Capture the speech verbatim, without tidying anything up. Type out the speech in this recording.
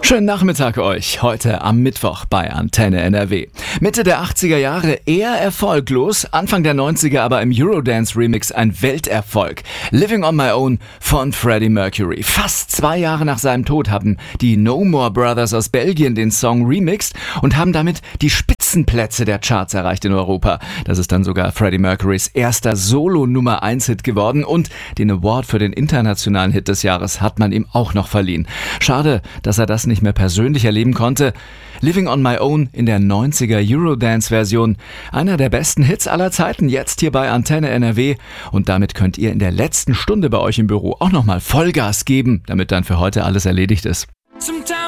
Schönen Nachmittag euch, heute am Mittwoch bei Antenne N R W. Mitte der achtziger Jahre eher erfolglos, Anfang der neunziger aber im Eurodance-Remix ein Welterfolg. Living on My Own von Freddie Mercury. Fast zwei Jahre nach seinem Tod haben die No More Brothers aus Belgien den Song remixed und haben damit die Spitzenplätze der Charts erreicht in Europa. Das ist dann sogar Freddie Mercurys erster Solo-Nummer eins Hit geworden und den Award für den internationalen Hit des Jahres hat man ihm auch noch verliehen. Schade, dass er das nicht mehr persönlich erleben konnte. Living on My Own in der neunziger Eurodance-Version. Einer der besten Hits aller Zeiten, jetzt hier bei Antenne N R W. Und damit könnt ihr in der letzten Stunde bei euch im Büro auch nochmal Vollgas geben, damit dann für heute alles erledigt ist. Sometimes